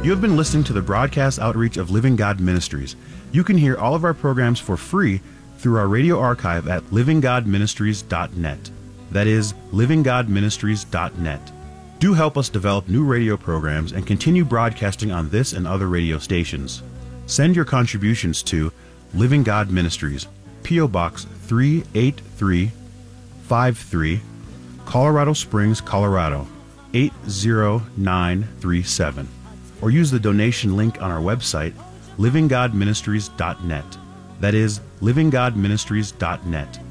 You have been listening to the broadcast outreach of Living God Ministries. You can hear all of our programs for free through our radio archive at livinggodministries.net. That is, livinggodministries.net. Do help us develop new radio programs and continue broadcasting on this and other radio stations. Send your contributions to Living God Ministries, P.O. Box 38353, Colorado Springs, Colorado 80937, or use the donation link on our website, livinggodministries.net. That is, livinggodministries.net.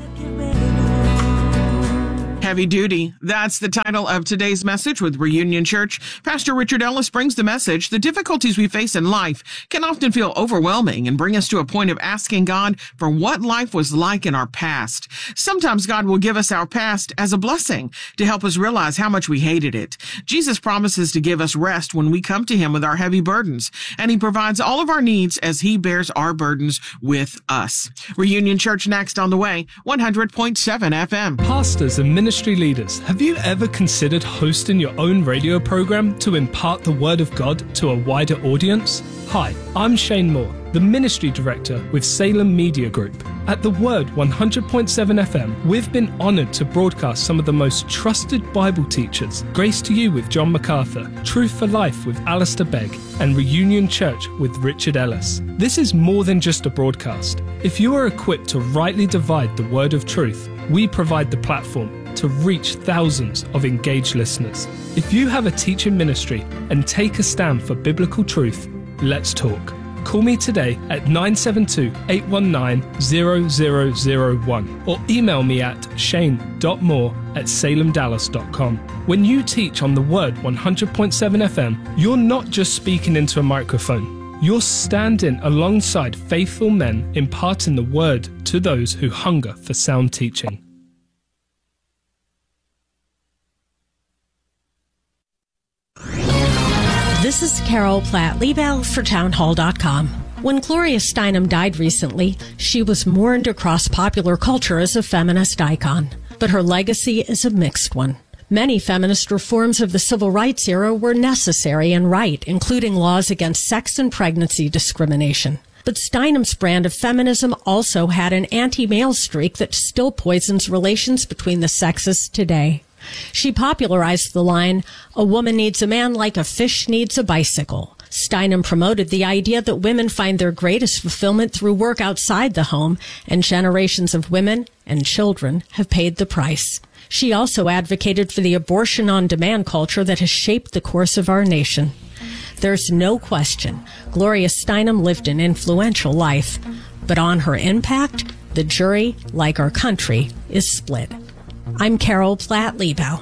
Heavy Duty. That's the title of today's message with Reunion Church. Pastor Richard Ellis brings the message. The difficulties we face in life can often feel overwhelming and bring us to a point of asking God for what life was like in our past. Sometimes God will give us our past as a blessing to help us realize how much we hated it. Jesus promises to give us rest when we come to him with our heavy burdens, and he provides all of our needs as he bears our burdens with us. Reunion Church next on the way, 100.7 FM. Pastors and ministry leaders, have you ever considered hosting your own radio program to impart the Word of God to a wider audience? Hi, I'm Shane Moore, the Ministry Director with Salem Media Group. At The Word 100.7 FM, we've been honoured to broadcast some of the most trusted Bible teachers, Grace to You with John MacArthur, Truth for Life with Alistair Begg, and Reunion Church with Richard Ellis. This is more than just a broadcast. If you are equipped to rightly divide the word of truth, we provide the platform to reach thousands of engaged listeners. If you have a teaching ministry and take a stand for biblical truth, let's talk. Call me today at 972-819-0001 or email me at shane.moore@salemdallas.com. When you teach on the Word 100.7 FM, you're not just speaking into a microphone. You're standing alongside faithful men imparting the Word to those who hunger for sound teaching. This is Carol Platt-Liebel for townhall.com. When Gloria Steinem died recently, she was mourned across popular culture as a feminist icon. But her legacy is a mixed one. Many feminist reforms of the civil rights era were necessary and right, including laws against sex and pregnancy discrimination. But Steinem's brand of feminism also had an anti-male streak that still poisons relations between the sexes today. She popularized the line, "A woman needs a man like a fish needs a bicycle." Steinem promoted the idea that women find their greatest fulfillment through work outside the home, and generations of women and children have paid the price. She also advocated for the abortion-on-demand culture that has shaped the course of our nation. There's no question Gloria Steinem lived an influential life, but on her impact, the jury, like our country, is split. I'm Carol Platt-Liebel.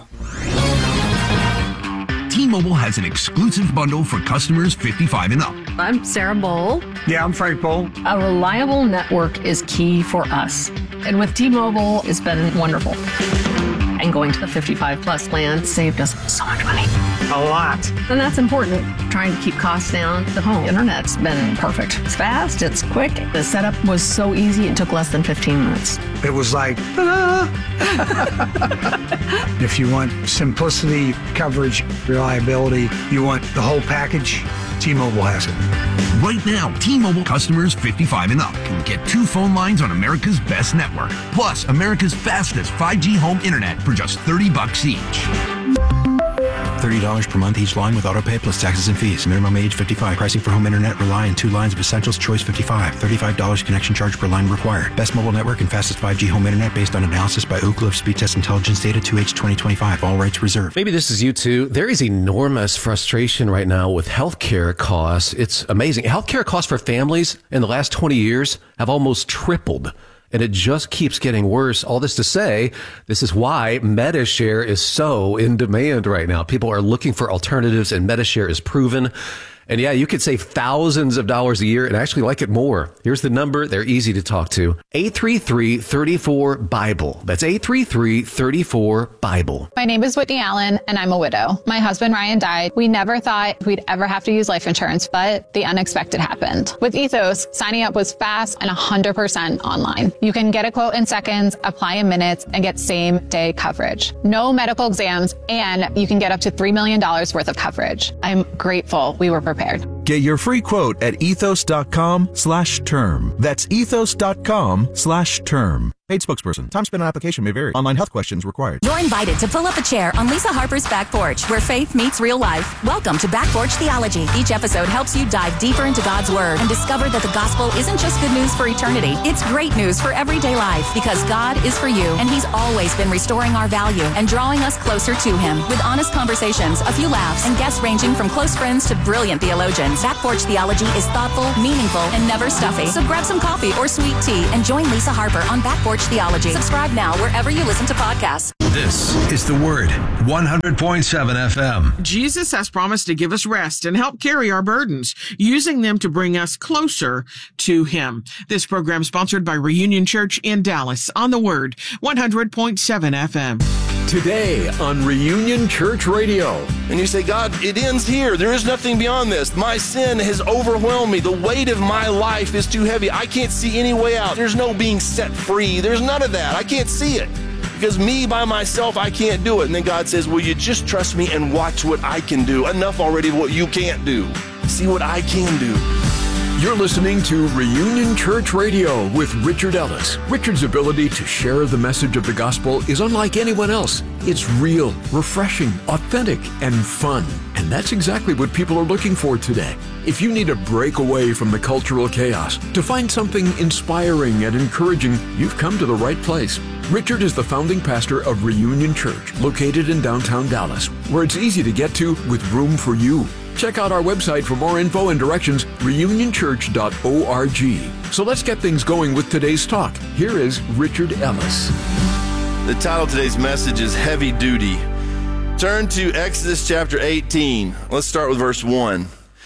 T-Mobile has an exclusive bundle for customers 55 and up. I'm Sarah Bowl. Yeah, I'm Frank Bowl. A reliable network is key for us. And with T-Mobile, it's been wonderful. And going to the 55-plus plan saved us so much money. A lot. And that's important. Trying to keep costs down. The home internet's been perfect. It's fast, it's quick. The setup was so easy, it took less than 15 minutes. It was like, ta-da! If you want simplicity, coverage, reliability, you want the whole package, T-Mobile has it. Right now, T-Mobile customers 55 and up can get 2 phone lines on America's best network, plus America's fastest 5G home internet for just $30 each. $30 per month each line with autopay plus taxes and fees. Minimum age 55. Pricing for home internet rely on 2 lines of Essentials Choice 55. $35 connection charge per line required. Best mobile network and fastest 5G home internet based on analysis by Ookla of Speed Test Intelligence data 2H 2025. All rights reserved. Maybe this is you too. There is enormous frustration right now with healthcare costs. It's amazing. Healthcare costs for families in the last 20 years have almost tripled. And it just keeps getting worse. All this to say, this is why Medi-Share is so in demand right now. People are looking for alternatives, and Medi-Share is proven. And yeah, you could save thousands of dollars a year and actually like it more. Here's the number. They're easy to talk to. 833-34-BIBLE. That's 833-34-BIBLE. My name is Whitney Allen, and I'm a widow. My husband, Ryan, died. We never thought we'd ever have to use life insurance, but the unexpected happened. With Ethos, signing up was fast and 100% online. You can get a quote in seconds, apply in minutes, and get same-day coverage. No medical exams, and you can get up to $3 million worth of coverage. I'm grateful we were prepared. Get your free quote at ethos.com/term. That's ethos.com/term. Paid spokesperson. Time spent on application may vary. Online health questions required. You're invited to pull up a chair on Lisa Harper's Back Porch, where faith meets real life. Welcome to Back Porch Theology. Each episode helps you dive deeper into God's Word and discover that the gospel isn't just good news for eternity. It's great news for everyday life, because God is for you, and He's always been restoring our value and drawing us closer to Him. With honest conversations, a few laughs, and guests ranging from close friends to brilliant theologians, Back Porch Theology is thoughtful, meaningful, and never stuffy. So grab some coffee or sweet tea and join Lisa Harper on Back Porch Theology. Subscribe now wherever you listen to podcasts. This is The Word, 100.7 FM. Jesus has promised to give us rest and help carry our burdens, using them to bring us closer to Him. This program is sponsored by Reunion Church in Dallas on The Word, 100.7 FM. Today on Reunion Church Radio. And you say, God, it ends here. There is nothing beyond this. My sin has overwhelmed me. The weight of my life is too heavy. I can't see any way out. There's no being set free. There's none of that. I can't see it. Because me by myself, I can't do it. And then God says, will you just trust me and watch what I can do? Enough already of what you can't do. See what I can do. You're listening to Reunion Church Radio with Richard Ellis. Richard's ability to share the message of the gospel is unlike anyone else. It's real, refreshing, authentic, and fun. And that's exactly what people are looking for today. If you need a break away from the cultural chaos, to find something inspiring and encouraging, you've come to the right place. Richard is the founding pastor of Reunion Church, located in downtown Dallas, where it's easy to get to with room for you. Check out our website for more info and directions, reunionchurch.org. So let's get things going with today's talk. Here is Richard Ellis. The title of today's message is Heavy Duty. Turn to Exodus chapter 18. Let's start with verse 1.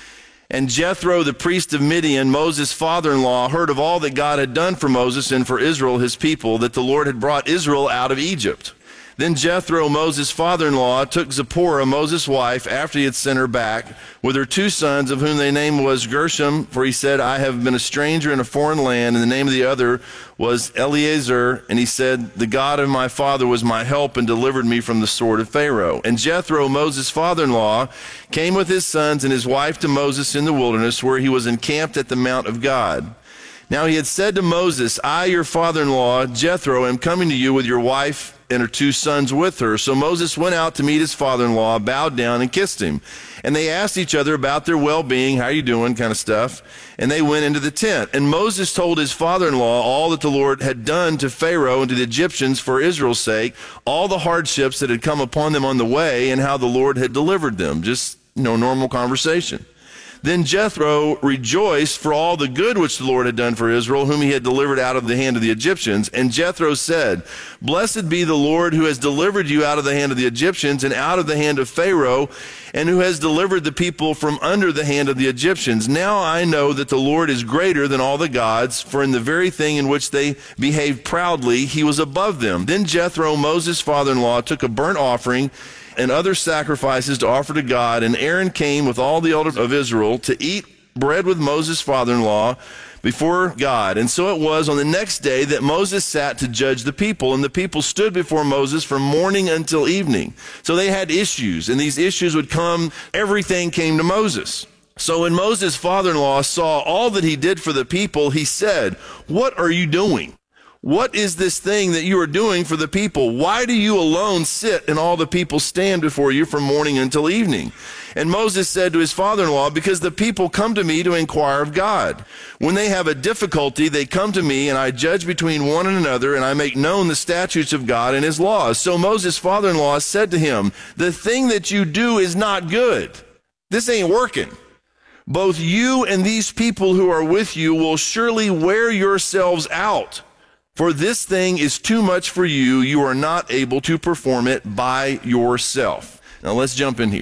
And Jethro, the priest of Midian, Moses' father-in-law, heard of all that God had done for Moses and for Israel, his people, that the Lord had brought Israel out of Egypt. Then Jethro, Moses' father-in-law, took Zipporah, Moses' wife, after he had sent her back, with her 2 sons, of whom the name was Gershom, for he said, I have been a stranger in a foreign land, and the name of the other was Eleazar, and he said, the God of my father was my help and delivered me from the sword of Pharaoh. And Jethro, Moses' father-in-law, came with his sons and his wife to Moses in the wilderness, where he was encamped at the mount of God. Now he had said to Moses, I, your father-in-law, Jethro, am coming to you with your wife and her 2 sons with her. So Moses went out to meet his father-in-law, bowed down and kissed him. And they asked each other about their well-being, how are you doing, kind of stuff. And they went into the tent. And Moses told his father-in-law all that the Lord had done to Pharaoh and to the Egyptians for Israel's sake, all the hardships that had come upon them on the way, and how the Lord had delivered them. Just, normal conversation. Then Jethro rejoiced for all the good which the Lord had done for Israel, whom he had delivered out of the hand of the Egyptians. And Jethro said, Blessed be the Lord who has delivered you out of the hand of the Egyptians and out of the hand of Pharaoh, and who has delivered the people from under the hand of the Egyptians. Now I know that the Lord is greater than all the gods, for in the very thing in which they behaved proudly, he was above them. Then Jethro, Moses' father-in-law, took a burnt offering and other sacrifices to offer to God, and Aaron came with all the elders of Israel to eat bread with Moses' father-in-law before God. And so it was on the next day that Moses sat to judge the people, and the people stood before Moses from morning until evening. So they had issues, and these issues would come, everything came to Moses. So when Moses' father-in-law saw all that he did for the people, he said, What are you doing? What is this thing that you are doing for the people? Why do you alone sit and all the people stand before you from morning until evening? And Moses said to his father-in-law, Because the people come to me to inquire of God. When they have a difficulty, they come to me, and I judge between one and another, and I make known the statutes of God and his laws. So Moses' father-in-law said to him, The thing that you do is not good. This ain't working. Both you and these people who are with you will surely wear yourselves out. For this thing is too much for you. You are not able to perform it by yourself. Now let's jump in here.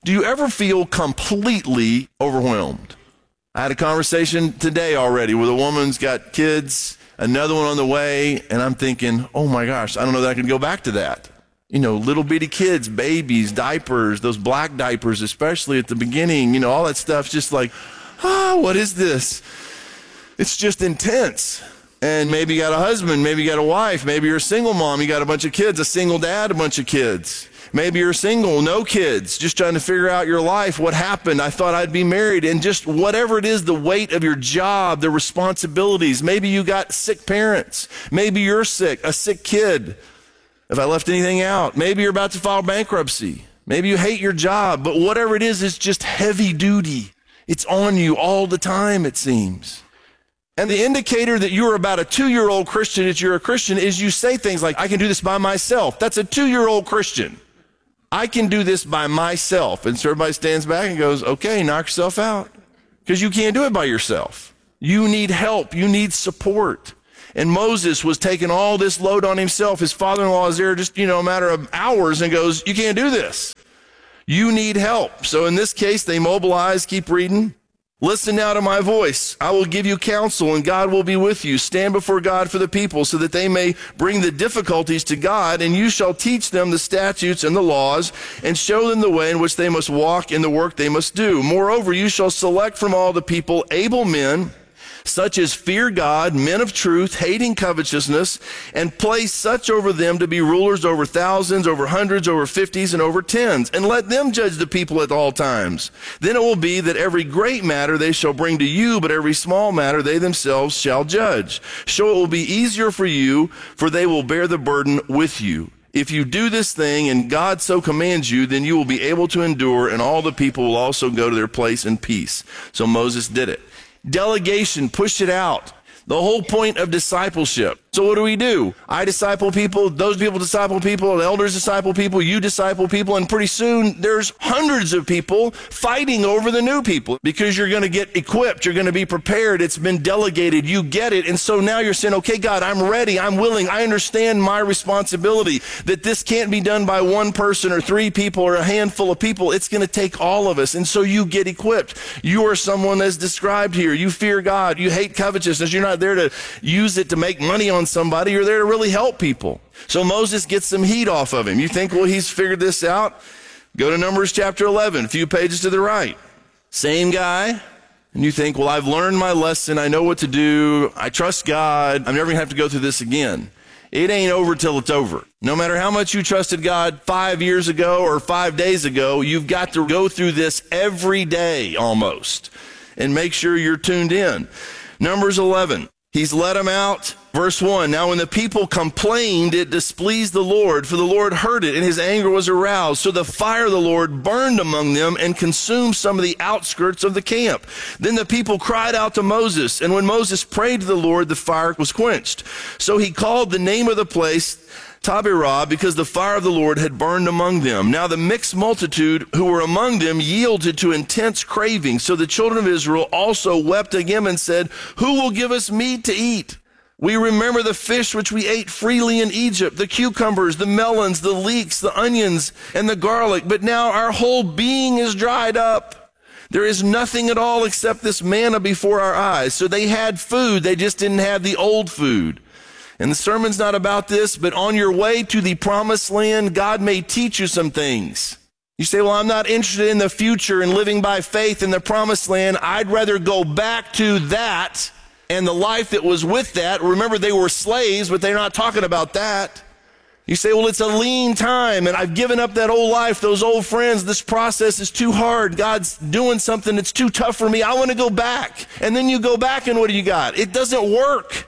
Do you ever feel completely overwhelmed? I had a conversation today already where the woman's got kids, another one on the way, and I'm thinking, oh my gosh, I don't know that I can go back to that. You know, little bitty kids, babies, diapers, those black diapers, especially at the beginning, you know, all that stuff's just like, what is this? It's just intense. And maybe you got a husband, maybe you got a wife, maybe you're a single mom, you got a bunch of kids, a single dad, a bunch of kids. Maybe you're single, no kids, just trying to figure out your life. What happened? I thought I'd be married. And just whatever it is, the weight of your job, the responsibilities. Maybe you got sick parents. Maybe you're sick, a sick kid. If I left anything out, maybe you're about to file bankruptcy. Maybe you hate your job. But whatever it is, it's just heavy duty. It's on you all the time, it seems. And the indicator that you're about a 2-year-old Christian, that you're a Christian, is you say things like, I can do this by myself. That's a 2-year-old Christian. I can do this by myself. And so everybody stands back and goes, okay, knock yourself out. Because you can't do it by yourself. You need help. You need support. And Moses was taking all this load on himself. His father-in-law is there just, a matter of hours and goes, you can't do this. You need help. So in this case, they mobilize. Keep reading. Listen now to my voice. I will give you counsel, and God will be with you. Stand before God for the people, so that they may bring the difficulties to God, and you shall teach them the statutes and the laws, and show them the way in which they must walk and the work they must do. Moreover, you shall select from all the people able men, such as fear God, men of truth, hating covetousness, and place such over them to be rulers over thousands, over hundreds, over 50s, and over 10s. And let them judge the people at all times. Then it will be that every great matter they shall bring to you, but every small matter they themselves shall judge. So it will be easier for you, for they will bear the burden with you. If you do this thing, and God so commands you, then you will be able to endure, and all the people will also go to their place in peace. So Moses did it. Delegation, push it out. The whole point of discipleship. So what do? I disciple people, those people disciple people, the elders disciple people, you disciple people, and pretty soon there's hundreds of people fighting over the new people because you're going to get equipped, you're going to be prepared, it's been delegated, you get it, and so now you're saying, okay, God, I'm ready, I'm willing, I understand my responsibility, that this can't be done by one person or 3 people or a handful of people, it's going to take all of us, and so you get equipped. You are someone that's described here, you fear God, you hate covetousness, you're not there to use it to make money on somebody, you're there to really help people. So Moses gets some heat off of him. You think, well, he's figured this out? Go to Numbers chapter 11, a few pages to the right. Same guy. And you think, well, I've learned my lesson. I know what to do. I trust God. I'm never going to have to go through this again. It ain't over till it's over. No matter how much you trusted God 5 years ago or 5 days ago, you've got to go through this every day almost and make sure you're tuned in. Numbers 11. He's let them out. Verse 1, now when the people complained, it displeased the Lord, for the Lord heard it, and his anger was aroused. So the fire of the Lord burned among them and consumed some of the outskirts of the camp. Then the people cried out to Moses, and when Moses prayed to the Lord, the fire was quenched. So he called the name of the place Taberah, because the fire of the Lord had burned among them. Now the mixed multitude who were among them yielded to intense craving. So the children of Israel also wept again and said, who will give us meat to eat? We remember the fish which we ate freely in Egypt, the cucumbers, the melons, the leeks, the onions, and the garlic. But now our whole being is dried up. There is nothing at all except this manna before our eyes. So they had food, they just didn't have the old food. And the sermon's not about this, but on your way to the promised land, God may teach you some things. You say, well, I'm not interested in the future and living by faith in the promised land. I'd rather go back to that and the life that was with that. Remember, they were slaves, but they're not talking about that. You say, well, it's a lean time, and I've given up that old life, those old friends. This process is too hard. God's doing something that's too tough for me. I want to go back. And then you go back, and what do you got? It doesn't work.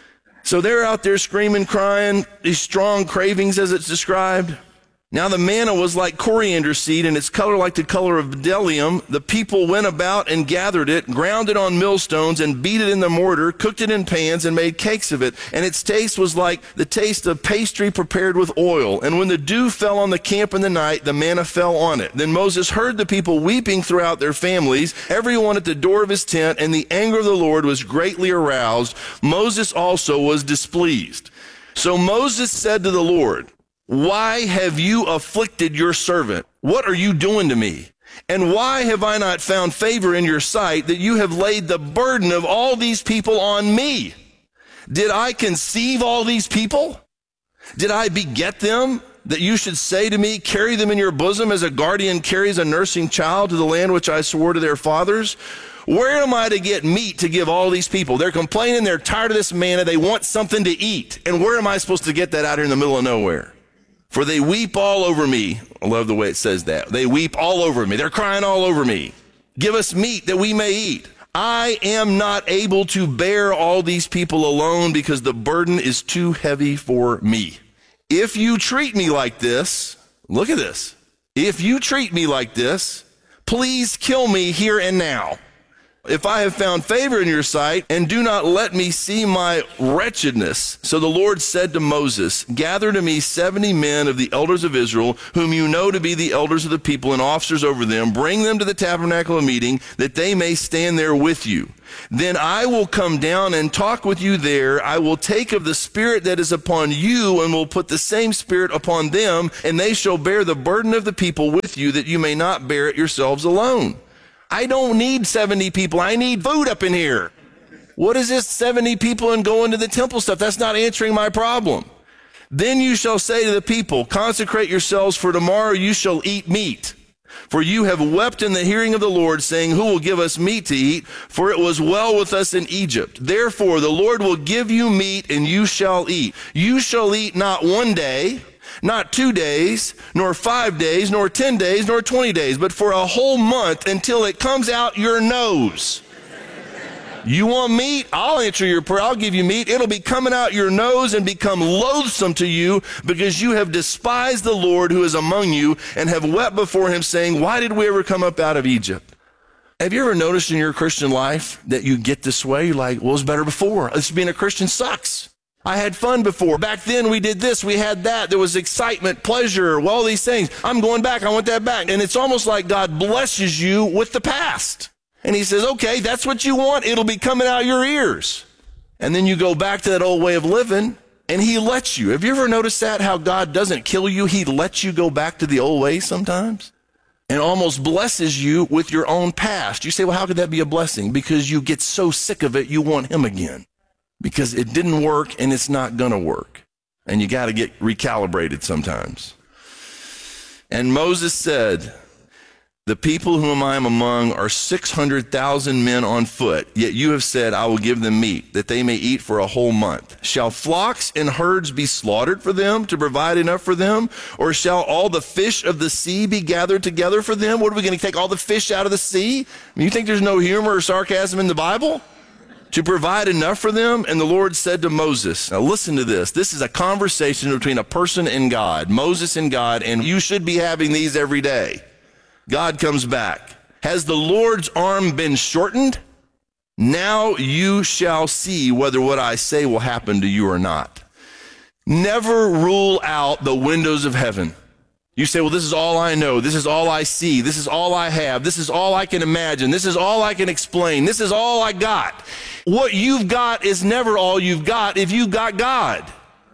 So they're out there screaming, crying, these strong cravings as it's described. Now the manna was like coriander seed, and its color like the color of bdellium. The people went about and gathered it, ground it on millstones, and beat it in the mortar, cooked it in pans, and made cakes of it. And its taste was like the taste of pastry prepared with oil. And when the dew fell on the camp in the night, the manna fell on it. Then Moses heard the people weeping throughout their families, everyone at the door of his tent, and the anger of the Lord was greatly aroused. Moses also was displeased. So Moses said to the Lord, why have you afflicted your servant? What are you doing to me? And why have I not found favor in your sight that you have laid the burden of all these people on me? Did I conceive all these people? Did I beget them, that you should say to me, carry them in your bosom as a guardian carries a nursing child to the land which I swore to their fathers? Where am I to get meat to give all these people? They're complaining, they're tired of this manna, they want something to eat. And where am I supposed to get that out here in the middle of nowhere? For they weep all over me. I love the way it says that. They weep all over me. They're crying all over me. Give us meat that we may eat. I am not able to bear all these people alone because the burden is too heavy for me. If you treat me like this, look at this. If you treat me like this, please kill me here and now. If I have found favor in your sight, and do not let me see my wretchedness. So the Lord said to Moses, gather to me 70 men of the elders of Israel, whom you know to be the elders of the people and officers over them. Bring them to the tabernacle of meeting, that they may stand there with you. Then I will come down and talk with you there. I will take of the spirit that is upon you and will put the same spirit upon them, and they shall bear the burden of the people with you, that you may not bear it yourselves alone. I don't need 70 people. I need food up in here. What is this 70 people and going to the temple stuff? That's not answering my problem. Then you shall say to the people, consecrate yourselves, for tomorrow you shall eat meat. For you have wept in the hearing of the Lord, saying, who will give us meat to eat? For it was well with us in Egypt. Therefore the Lord will give you meat, and you shall eat. You shall eat not 1 day, not 2 days, nor 5 days, nor 10 days, nor 20 days, but for a whole month, until it comes out your nose. You want meat? I'll answer your prayer. I'll give you meat. It'll be coming out your nose and become loathsome to you, because you have despised the Lord who is among you, and have wept before him, saying, why did we ever come up out of Egypt? Have you ever noticed in your Christian life that you get this way? You're like, well, it was better before. This being a Christian sucks. I had fun before. Back then we did this, we had that. There was excitement, pleasure, all these things. I'm going back. I want that back. And it's almost like God blesses you with the past. And he says, okay, that's what you want. It'll be coming out your ears. And then you go back to that old way of living, and he lets you. Have you ever noticed that? How God doesn't kill you. He lets you go back to the old way sometimes, and almost blesses you with your own past. You say, well, how could that be a blessing? Because you get so sick of it, you want him again. Because it didn't work, and it's not going to work. And you got to get recalibrated sometimes. And Moses said, the people whom I am among are 600,000 men on foot, yet you have said, I will give them meat, that they may eat for a whole month. Shall flocks and herds be slaughtered for them, to provide enough for them? Or shall all the fish of the sea be gathered together for them? What, are we going to take all the fish out of the sea? You think there's no humor or sarcasm in the Bible? To provide enough for them? And the Lord said to Moses, now listen to this. This is a conversation between a person and God, Moses and God, and you should be having these every day. God comes back. Has the Lord's arm been shortened? Now you shall see whether what I say will happen to you or not. Never rule out the windows of heaven. You say, well, this is all I know. This is all I see. This is all I have. This is all I can imagine. This is all I can explain. This is all I got. What you've got is never all you've got if you've got God.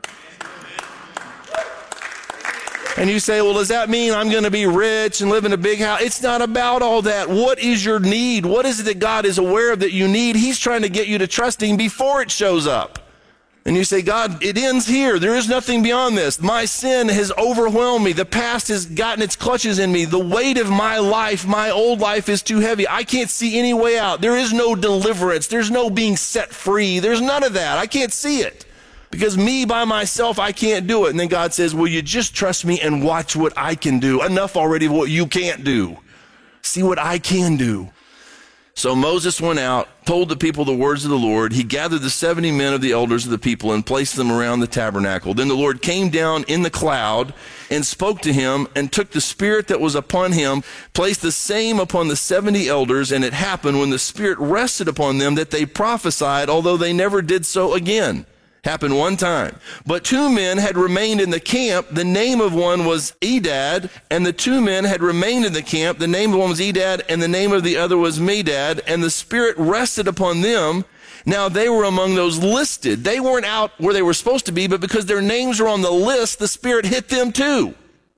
And you say, well, does that mean I'm going to be rich and live in a big house? It's not about all that. What is your need? What is it that God is aware of that you need? He's trying to get you to trust him before it shows up. And you say, God, it ends here. There is nothing beyond this. My sin has overwhelmed me. The past has gotten its clutches in me. The weight of my life, my old life, is too heavy. I can't see any way out. There is no deliverance. There's no being set free. There's none of that. I can't see it. Because me by myself, I can't do it. And then God says, will you just trust me and watch what I can do? Enough already of what you can't do. See what I can do. So Moses went out, told the people the words of the Lord. He gathered the 70 men of the elders of the people and placed them around the tabernacle. Then the Lord came down in the cloud and spoke to him, and took the spirit that was upon him, placed the same upon the 70 elders. And it happened when the spirit rested upon them that they prophesied, although they never did so again. Happened one time. But 2 men had remained in the camp. The name of one was Edad, and the 2 men had remained in the camp. The name of one was Edad, and the name of the other was Medad, and the Spirit rested upon them. Now they were among those listed. They weren't out where they were supposed to be, but because their names were on the list, the Spirit hit them too.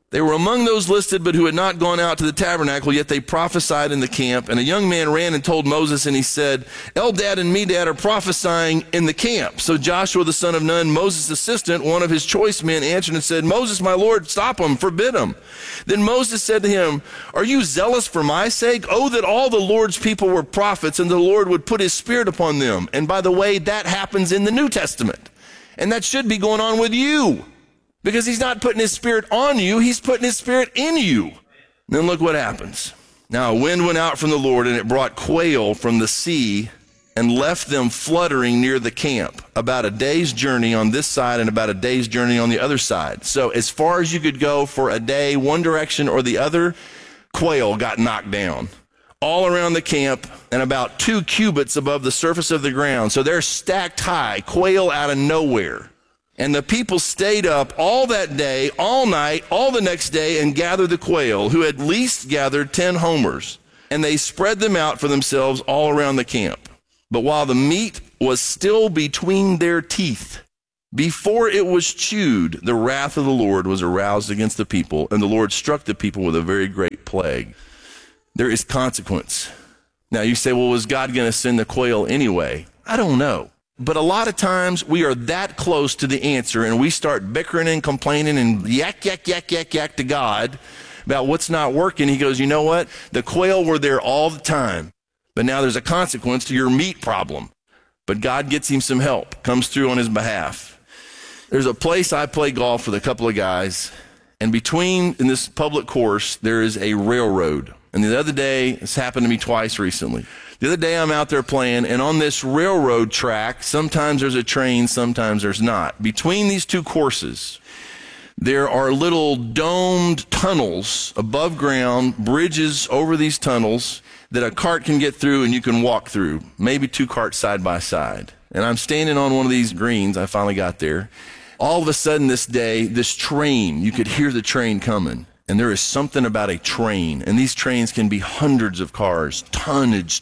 They were among those listed, but who had not gone out to the tabernacle, yet they prophesied in the camp. And a young man ran and told Moses, and he said, Eldad and Medad are prophesying in the camp. So Joshua the son of Nun, Moses' assistant, one of his choice men, answered and said, Moses, my Lord, stop them, forbid them. Then Moses said to him, are you zealous for my sake? Oh, that all the Lord's people were prophets, and the Lord would put his spirit upon them. And by the way, that happens in the New Testament. And that should be going on with you. Because he's not putting his spirit on you, he's putting his spirit in you. Then look what happens. Now a wind went out from the Lord, and it brought quail from the sea and left them fluttering near the camp, about a day's journey on this side and about a day's journey on the other side. So as far as you could go for a day, one direction or the other, quail got knocked down all around the camp and about 2 cubits above the surface of the ground. So they're stacked high, quail out of nowhere. And the people stayed up all that day, all night, all the next day, and gathered the quail, who had least gathered 10 homers. And they spread them out for themselves all around the camp. But while the meat was still between their teeth, before it was chewed, the wrath of the Lord was aroused against the people, and the Lord struck the people with a very great plague. There is consequence. Now you say, well, was God going to send the quail anyway? I don't know. But a lot of times we are that close to the answer, and we start bickering and complaining and yak to God about what's not working. He goes, you know what? The quail were there all the time, but now there's a consequence to your meat problem. But God gets him some help, comes through on his behalf. There's a place I play golf with a couple of guys, and in this public course, there is a railroad. And the other day, it's happened to me twice recently. The other day I'm out there playing, and on this railroad track, sometimes there's a train, sometimes there's not. Between these two courses, there are little domed tunnels above ground, bridges over these tunnels that a cart can get through and you can walk through, maybe 2 carts side by side. And I'm standing on one of these greens. I finally got there. All of a sudden this day, this train, you could hear the train coming. And there is something about a train, and these trains can be hundreds of cars, tonnage,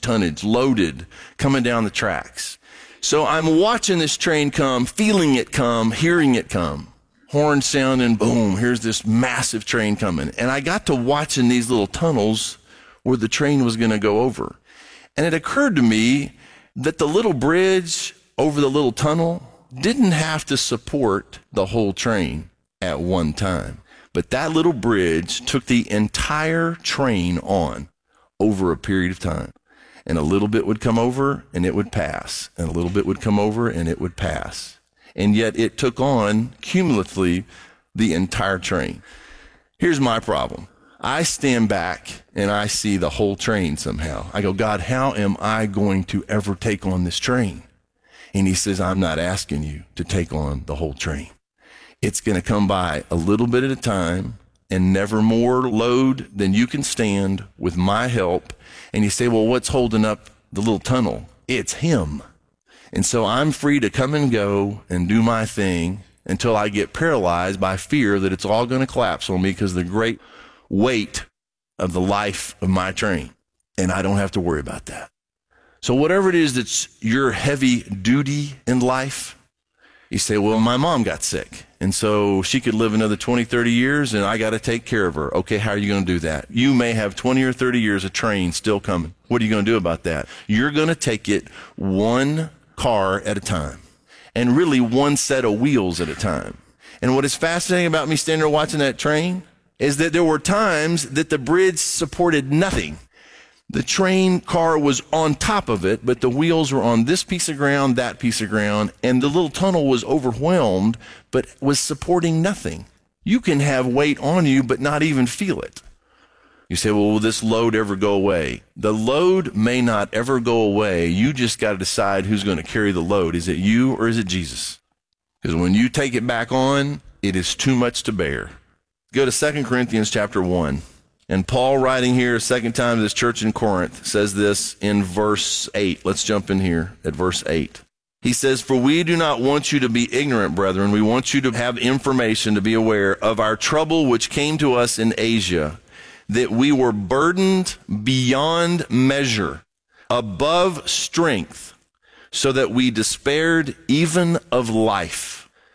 loaded, coming down the tracks. So I'm watching this train come, feeling it come, hearing it come. Horn sounding, boom, here's this massive train coming. And I got to watching these little tunnels where the train was going to go over. And it occurred to me that the little bridge over the little tunnel didn't have to support the whole train at one time. But that little bridge took the entire train on over a period of time. And a little bit would come over and it would pass. And a little bit would come over and it would pass. And yet it took on cumulatively the entire train. Here's my problem. I stand back and I see the whole train somehow. I go, God, how am I going to ever take on this train? And he says, I'm not asking you to take on the whole train. It's going to come by a little bit at a time and never more load than you can stand with my help. And you say, well, what's holding up the little tunnel? It's him. And so I'm free to come and go and do my thing until I get paralyzed by fear that it's all going to collapse on me because of the great weight of the life of my train. And I don't have to worry about that. So whatever it is that's your heavy duty in life, you say, well, my mom got sick, and so she could live another 20, 30 years, and I got to take care of her. Okay, how are you going to do that? You may have 20 or 30 years of train still coming. What are you going to do about that? You're going to take it one car at a time, and really one set of wheels at a time. And what is fascinating about me standing there watching that train is that there were times that the bridge supported nothing. The train car was on top of it, but the wheels were on this piece of ground, that piece of ground, and the little tunnel was overwhelmed, but was supporting nothing. You can have weight on you, but not even feel it. You say, well, will this load ever go away? The load may not ever go away. You just got to decide who's going to carry the load. Is it you or is it Jesus? Because when you take it back on, it is too much to bear. Go to 2 Corinthians chapter 1. And Paul, writing here a second time to this church in Corinth, says this in verse 8. Let's jump in here at verse 8. He says, for we do not want you to be ignorant, brethren. We want you to have information, to be aware of our trouble which came to us in Asia, that we were burdened beyond measure, above strength, so that we despaired even of life.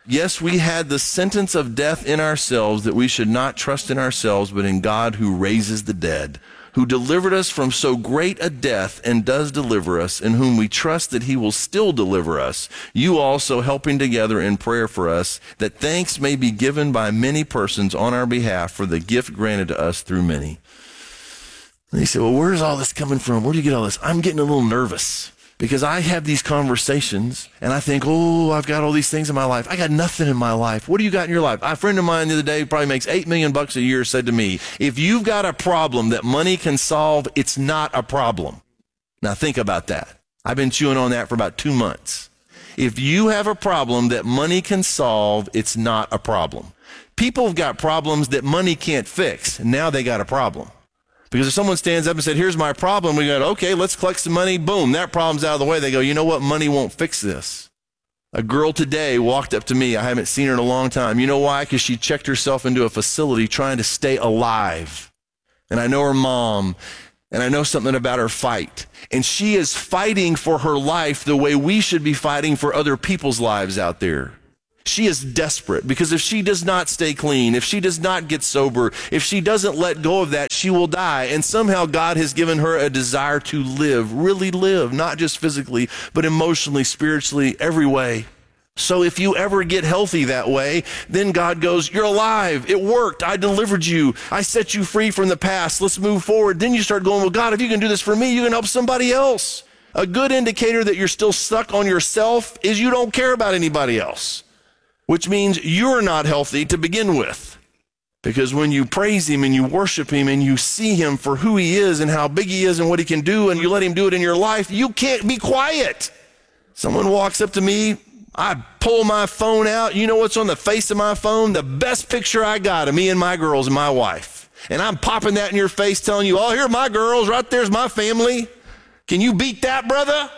Yes, we had the sentence of death in ourselves, that we should not trust in ourselves, but in God who raises the dead, who delivered us from so great a death and does deliver us, in whom we trust that he will still deliver us. You also helping together in prayer for us, that thanks may be given by many persons on our behalf for the gift granted to us through many. And he said, well, where's all this coming from? Where do you get all this? I'm getting a little nervous because I have these conversations and I think, oh, I've got all these things in my life. I got nothing in my life. What do you got in your life? A friend of mine the other day, probably makes $8 million a year, said to me, if you've got a problem that money can solve, it's not a problem. Now think about that. I've been chewing on that for about 2 months. If you have a problem that money can solve, it's not a problem. People have got problems that money can't fix. And now they got a problem. Because if someone stands up and said, here's my problem, we go, okay, let's collect some money. Boom, that problem's out of the way. They go, you know what? Money won't fix this. A girl today walked up to me. I haven't seen her in a long time. You know why? Because she checked herself into a facility trying to stay alive. And I know her mom, and I know something about her fight. And she is fighting for her life the way we should be fighting for other people's lives out there. She is desperate because if she does not stay clean, if she does not get sober, if she doesn't let go of that, she will die. And somehow God has given her a desire to live, really live, not just physically, but emotionally, spiritually, every way. So if you ever get healthy that way, then God goes, you're alive. It worked. I delivered you. I set you free from the past. Let's move forward. Then you start going, well, God, if you can do this for me, you can help somebody else. A good indicator that you're still stuck on yourself is you don't care about anybody else, which means you're not healthy to begin with. Because when you praise him and you worship him and you see him for who he is and how big he is and what he can do, and you let him do it in your life, you can't be quiet. Someone walks up to me, I pull my phone out. You know what's on the face of my phone? The best picture I got of me and my girls and my wife. And I'm popping that in your face telling you, oh, here are my girls. Right there's my family. Can you beat that, brother?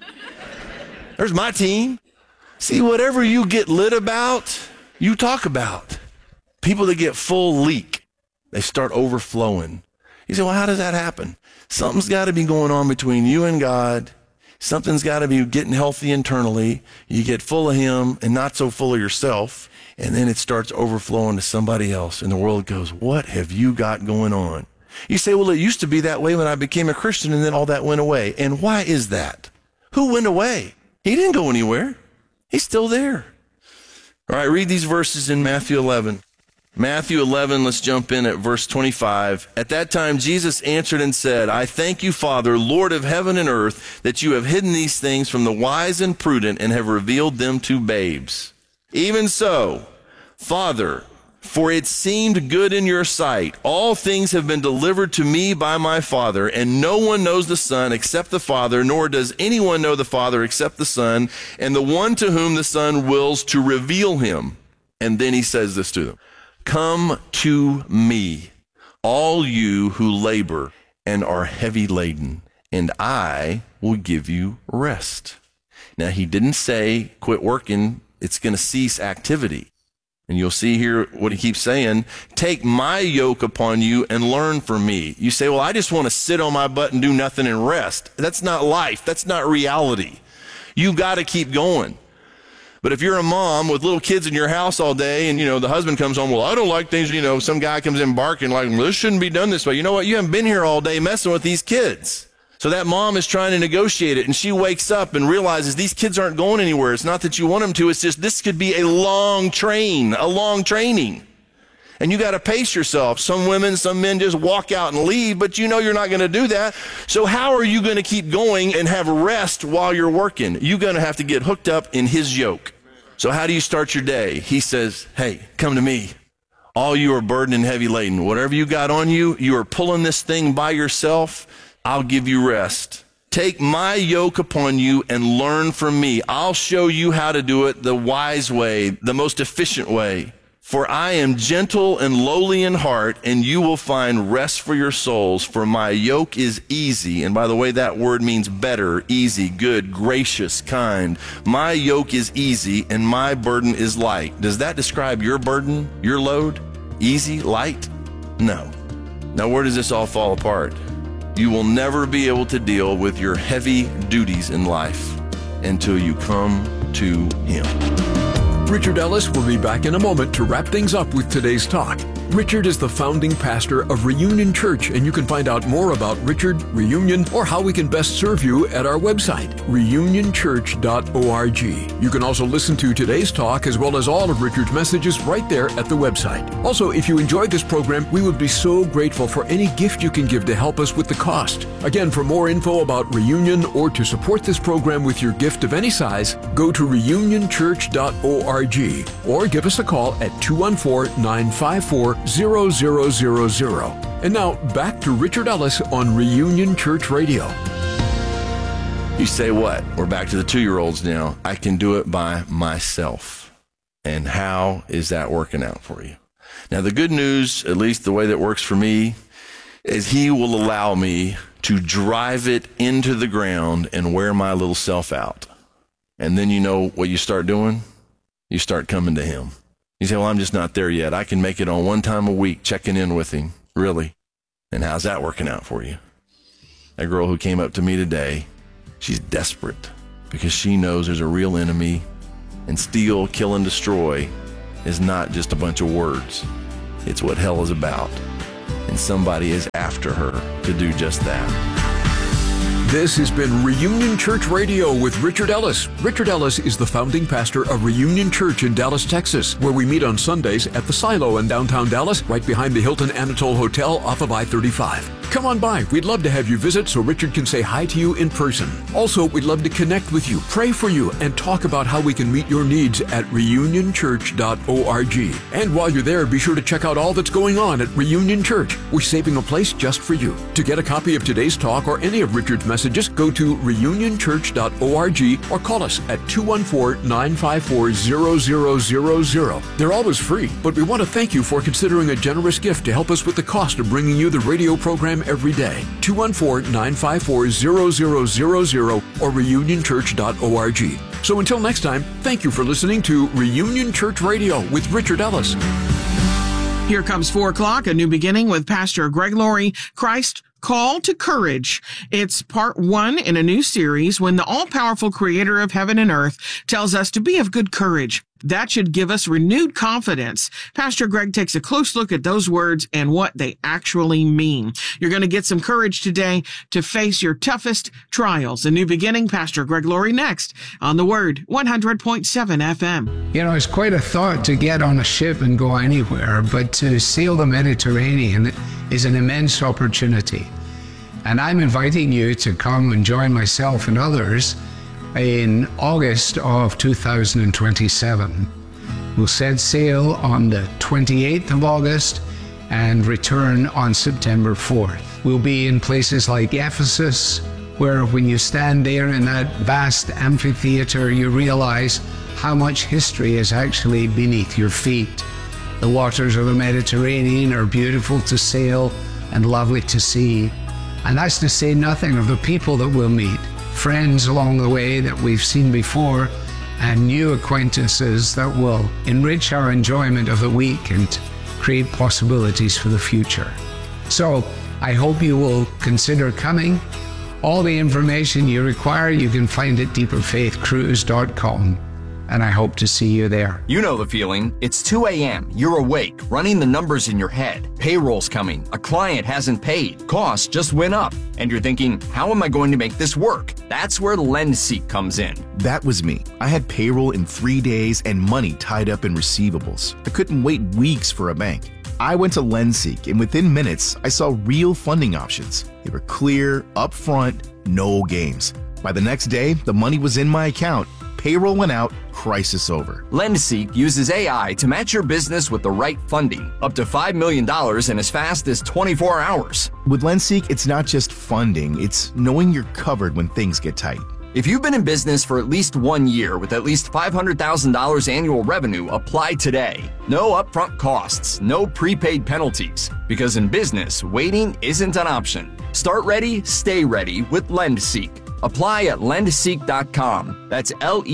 There's my team. See, whatever you get lit about, you talk about. People that get full leak, they start overflowing. You say, well, how does that happen? Something's got to be going on between you and God. Something's got to be getting healthy internally. You get full of him and not so full of yourself, and then it starts overflowing to somebody else, and the world goes, what have you got going on? You say, well, it used to be that way when I became a Christian, and then all that went away. And why is that? Who went away? He didn't go anywhere. He's still there. All right, read these verses in Matthew 11. Matthew 11, let's jump in at verse 25. At that time, Jesus answered and said, I thank you, Father, Lord of heaven and earth, that you have hidden these things from the wise and prudent and have revealed them to babes. Even so, Father, for it seemed good in your sight. All things have been delivered to me by my Father, and no one knows the Son except the Father, nor does anyone know the Father except the Son, and the one to whom the Son wills to reveal him. And then he says this to them, come to me, all you who labor and are heavy laden, and I will give you rest. Now, he didn't say, quit working, it's going to cease activity. And you'll see here what he keeps saying, take my yoke upon you and learn from me. You say, well, I just want to sit on my butt and do nothing and rest. That's not life. That's not reality. You got to keep going. But if you're a mom with little kids in your house all day and, the husband comes home, well, I don't like things, some guy comes in barking like, well, this shouldn't be done this way. You know what? You haven't been here all day messing with these kids. So that mom is trying to negotiate it, and she wakes up and realizes these kids aren't going anywhere. It's not that you want them to. It's just this could be a long training. And you got to pace yourself. Some women, some men just walk out and leave, but you're not going to do that. So how are you going to keep going and have rest while you're working? You're going to have to get hooked up in his yoke. So how do you start your day? He says, hey, come to me. All you are burdened and heavy laden. Whatever you got on you, you are pulling this thing by yourself. I'll give you rest. Take my yoke upon you and learn from me. I'll show you how to do it the wise way, the most efficient way. For I am gentle and lowly in heart, and you will find rest for your souls. For my yoke is easy. And by the way, that word means better, easy, good, gracious, kind. My yoke is easy, and my burden is light. Does that describe your burden, your load? Easy, light? No. Now, where does this all fall apart? You will never be able to deal with your heavy duties in life until you come to him. Richard Ellis will be back in a moment to wrap things up with today's talk. Richard is the founding pastor of Reunion Church, and you can find out more about Richard, Reunion, or how we can best serve you at our website, reunionchurch.org. You can also listen to today's talk as well as all of Richard's messages right there at the website. Also, if you enjoyed this program, we would be so grateful for any gift you can give to help us with the cost. Again, for more info about Reunion or to support this program with your gift of any size, go to reunionchurch.org or give us a call at 214-954-0000. And now, back to Richard Ellis on Reunion Church Radio. You say what? We're back to the 2-year-olds now. I can do it by myself. And how is that working out for you? Now, the good news, at least the way that works for me, is he will allow me to drive it into the ground and wear my little self out. And then you know what you start doing? You start coming to him. You say, well, I'm just not there yet. I can make it on one time a week, checking in with him. Really? And how's that working out for you? That girl who came up to me today, she's desperate because she knows there's a real enemy, and steal, kill, and destroy is not just a bunch of words. It's what hell is about. And somebody is after her to do just that. This has been Reunion Church Radio with Richard Ellis. Richard Ellis is the founding pastor of Reunion Church in Dallas, Texas, where we meet on Sundays at the Silo in downtown Dallas, right behind the Hilton Anatole Hotel off of I-35. Come on by. We'd love to have you visit so Richard can say hi to you in person. Also, we'd love to connect with you, pray for you, and talk about how we can meet your needs at reunionchurch.org. And while you're there, be sure to check out all that's going on at Reunion Church. We're saving a place just for you. To get a copy of today's talk or any of Richard's messages, go to reunionchurch.org or call us at 214-954-0000. They're always free, but we want to thank you for considering a generous gift to help us with the cost of bringing you the radio program every day. 214-954-0000 or reunionchurch.org. So until next time, thank you for listening to Reunion Church Radio with Richard Ellis. Here comes 4 o'clock, a new beginning with Pastor Greg Laurie, Christ Call to Courage. It's part 1 in a new series when the all-powerful creator of heaven and earth tells us to be of good courage. That should give us renewed confidence. Pastor Greg takes a close look at those words and what they actually mean. You're going to get some courage today to face your toughest trials. A new beginning, Pastor Greg Laurie next on The Word, 100.7 FM. You know, it's quite a thought to get on a ship and go anywhere, but to sail the Mediterranean is an immense opportunity. And I'm inviting you to come and join myself and others in August of 2027. We'll set sail on the 28th of August and return on September 4th. We'll be in places like Ephesus, where when you stand there in that vast amphitheater, you realize how much history is actually beneath your feet. The waters of the Mediterranean are beautiful to sail and lovely to see. And that's to say nothing of the people that we'll meet. Friends along the way that we've seen before, and new acquaintances that will enrich our enjoyment of the week and create possibilities for the future. So I hope you will consider coming. All the information you require you can find at deeperfaithcruise.com. And I hope to see you there. You know the feeling. It's 2 a.m. You're awake, running the numbers in your head. Payroll's coming. A client hasn't paid. Costs just went up. And you're thinking, how am I going to make this work? That's where LendSeek comes in. That was me. I had payroll in 3 days and money tied up in receivables. I couldn't wait weeks for a bank. I went to LendSeek, and within minutes, I saw real funding options. They were clear, upfront, no games. By the next day, the money was in my account. Payroll went out, crisis over. LendSeek uses AI to match your business with the right funding, up to $5 million in as fast as 24 hours. With LendSeek, it's not just funding, it's knowing you're covered when things get tight. If you've been in business for at least 1 year with at least $500,000 annual revenue, apply today. No upfront costs, no prepaid penalties, because in business, waiting isn't an option. Start ready, stay ready with LendSeek. Apply at lendseek.com. That's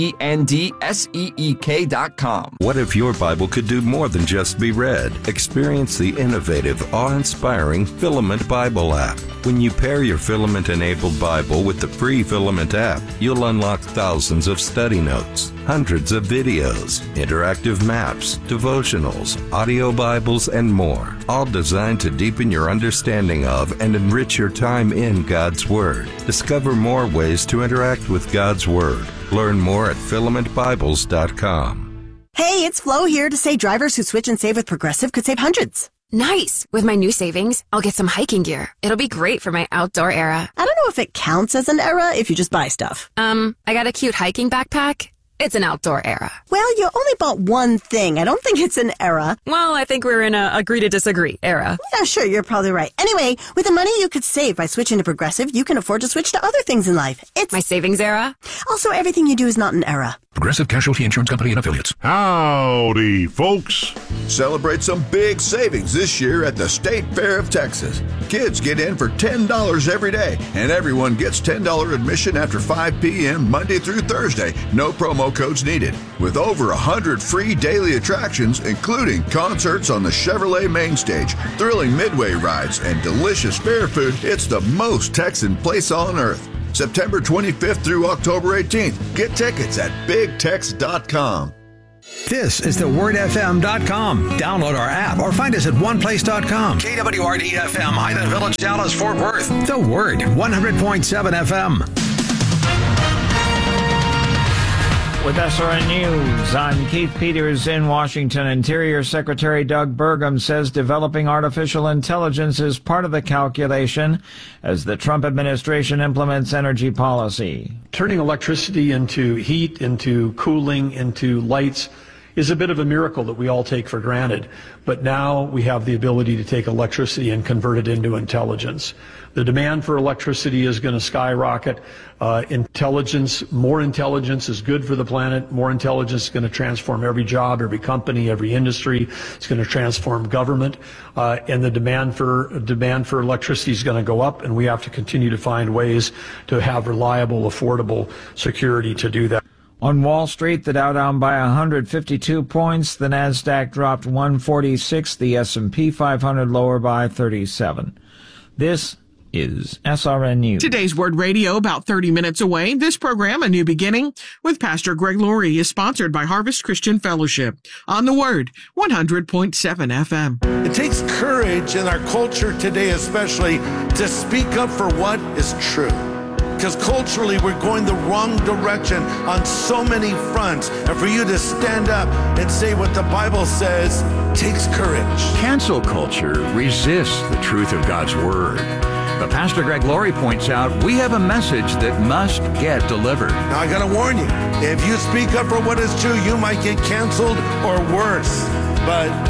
LENDSEEK.com. What if your Bible could do more than just be read? Experience the innovative, awe-inspiring Filament Bible app. When you pair your Filament-enabled Bible with the free Filament app, you'll unlock thousands of study notes, Hundreds of videos, interactive maps, devotionals, audio Bibles, and more, all designed to deepen your understanding of and enrich your time in God's Word. Discover more ways to interact with God's Word. Learn more at filamentbibles.com. Hey, it's Flo here to say drivers who switch and save with Progressive could save hundreds. Nice! With my new savings, I'll get some hiking gear. It'll be great for my outdoor era. I don't know if it counts as an era if you just buy stuff. I got a cute hiking backpack. It's an outdoor era. Well, you only bought one thing. I don't think it's an era. Well, I think we're in a agree to disagree era. Yeah, sure, you're probably right. Anyway, with the money you could save by switching to Progressive, you can afford to switch to other things in life. It's my savings era. Also, everything you do is not an era. Progressive Casualty Insurance Company and Affiliates. Howdy, folks. Celebrate some big savings this year at the State Fair of Texas. Kids get in for $10 every day, and everyone gets $10 admission after 5 p.m. Monday through Thursday. No promo codes needed. With over 100 free daily attractions, including concerts on the Chevrolet main stage, thrilling midway rides, and delicious fair food, it's the most Texan place on earth. September 25th through October 18th. Get tickets at BigTex.com. This is thewordfm.com. Download our app or find us at oneplace.com. KWRD-FM, Highland Village, Dallas, Fort Worth. The Word, 100.7 FM. With SRN News, I'm Keith Peters in Washington. Interior Secretary Doug Burgum says developing artificial intelligence is part of the calculation as the Trump administration implements energy policy. Turning electricity into heat, into cooling, into lights is a bit of a miracle that we all take for granted. But now we have the ability to take electricity and convert it into intelligence. The demand for electricity is going to skyrocket. More intelligence is good for the planet. More intelligence is going to transform every job, every company, every industry. It's going to transform government. And the demand for electricity is going to go up, and we have to continue to find ways to have reliable, affordable security to do that. On Wall Street, the Dow down by 152 points, the Nasdaq dropped 146, the S&P 500 lower by 37. This is SRN News. Today's Word Radio, about 30 minutes away. This program, A New Beginning, with Pastor Greg Laurie, is sponsored by Harvest Christian Fellowship on the Word, 100.7 FM. It takes courage in our culture today, especially, to speak up for what is true. Because culturally, we're going the wrong direction on so many fronts. And for you to stand up and say what the Bible says takes courage. Cancel culture resists the truth of God's Word. But Pastor Greg Laurie points out we have a message that must get delivered. Now, I got to warn you, if you speak up for what is true, you might get canceled or worse. But